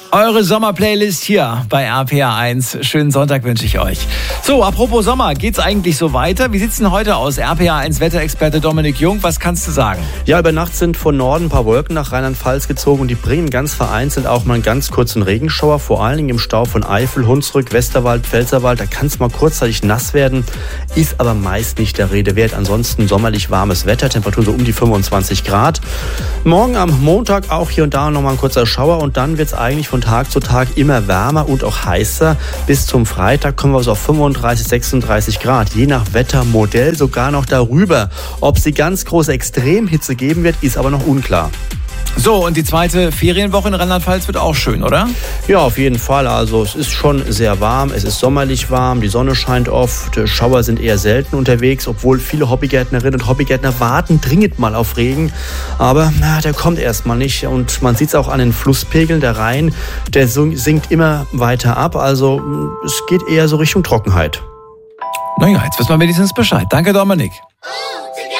Eure Sommerplaylist hier bei RPA1. Schönen Sonntag wünsche ich euch. So, apropos Sommer, geht's eigentlich so weiter? Wie sieht's denn heute aus? RPA1 Wetterexperte Dominik Jung, was kannst du sagen? Ja, über Nacht sind von Norden ein paar Wolken nach Rheinland-Pfalz gezogen und die bringen ganz vereinzelt auch mal einen ganz kurzen Regenschauer, vor allen Dingen im Stau von Eifel, Hunsrück, Westerwald, Pfälzerwald. Da kann es mal kurzzeitig nass werden, ist aber meist nicht der Rede wert. Ansonsten sommerlich warmes Wetter, Temperaturen so um die 25 Grad. Morgen am Montag auch hier und da nochmal ein kurzer Schauer und dann wird es eigentlich von Tag zu Tag immer wärmer und auch heißer. Bis zum Freitag kommen wir so auf 35, 36 Grad. Je nach Wettermodell sogar noch darüber. Ob es die ganz große Extremhitze geben wird, ist aber noch unklar. So, und die zweite Ferienwoche in Rheinland-Pfalz wird auch schön, oder? Ja, auf jeden Fall. Also es ist schon sehr warm, es ist sommerlich warm, die Sonne scheint oft, Schauer sind eher selten unterwegs, obwohl viele Hobbygärtnerinnen und Hobbygärtner warten dringend mal auf Regen. Aber der kommt erstmal nicht und man sieht es auch an den Flusspegeln, der Rhein, der sinkt immer weiter ab. Also es geht eher so Richtung Trockenheit. Naja, jetzt wissen wir wenigstens Bescheid. Danke, Dominik.